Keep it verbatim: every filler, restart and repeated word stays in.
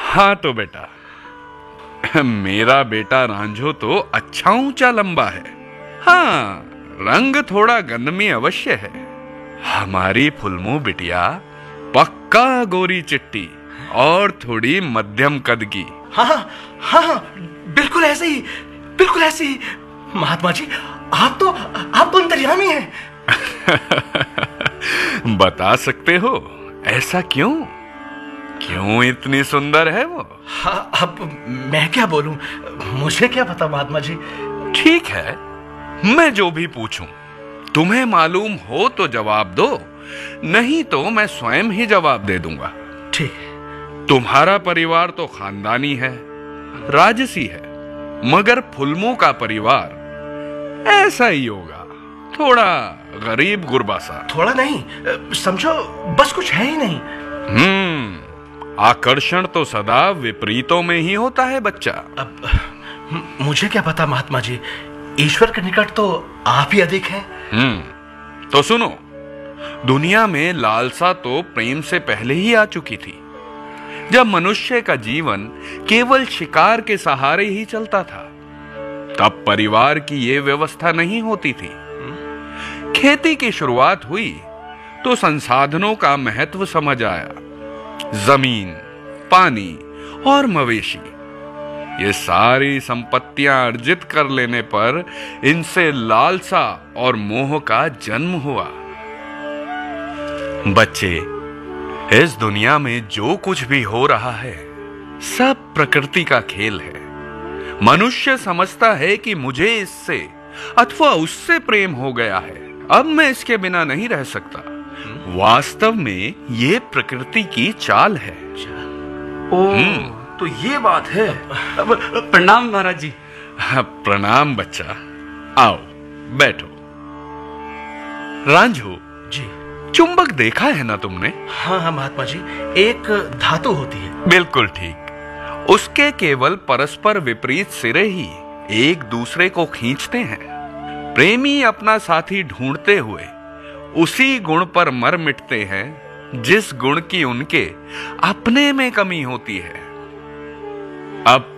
हाँ तो बेटा, मेरा बेटा रांझो तो अच्छा ऊंचा लंबा है। हाँ, रंग थोड़ा गंदमी अवश्य है। हमारी फुलमू बिटिया पक्का गोरी चिट्टी और थोड़ी मध्यम कद की। हाँ हाँ हाँ, बिल्कुल ऐसे ही, बिल्कुल ऐसे ही। महात्मा जी, आप तो आप तो अंतर्यामी हैं। बता सकते हो ऐसा क्यों? क्यों इतनी सुंदर है वो? हाँ, अब मैं क्या बोलूं, मुझे क्या पता महात्मा जी। ठीक है, मैं जो भी पूछूं तुम्हें मालूम हो तो जवाब दो, नहीं तो मैं स्वयं ही जवाब दे दूंगा। ठीक। तुम्हारा परिवार तो खानदानी है, राजसी है, मगर फुलमू का परिवार ऐसा ही होगा, थोड़ा गरीब गुरबा सा। थोड़ा नहीं, समझो बस कुछ है ही नहीं। हम्म आकर्षण तो सदा विपरीतों में ही होता है बच्चा। अब मुझे क्या पता महात्मा जी, ईश्वर के निकट तो आप ही अधिक हैं। हम्म तो सुनो, दुनिया में लालसा तो प्रेम से पहले ही आ चुकी थी, जब मनुष्य का जीवन केवल शिकार के सहारे ही चलता था। तब परिवार की ये व्यवस्था नहीं होती थी। खेती की शुरुआत हुई तो संसाधनों का महत्व समझ आया। जमीन, पानी और मवेशी, ये सारी संपत्तियां अर्जित कर लेने पर इनसे लालसा और मोह का जन्म हुआ। बच्चे, इस दुनिया में जो कुछ भी हो रहा है सब प्रकृति का खेल है। मनुष्य समझता है कि मुझे इससे अथवा उससे प्रेम हो गया है, अब मैं इसके बिना नहीं रह सकता। वास्तव में ये प्रकृति की चाल है। ओह, तो ये बात है। प्रणाम महाराज जी। प्रणाम बच्चा, आओ बैठो। रांझो जी। चुंबक देखा है ना तुमने? हाँ हाँ महात्मा जी, एक धातु होती है। बिल्कुल ठीक। उसके केवल परस्पर विपरीत सिरे ही एक दूसरे को खींचते हैं। प्रेमी अपना साथी ढूंढते हुए उसी गुण पर मर मिटते हैं जिस गुण की उनके अपने में कमी होती है। अब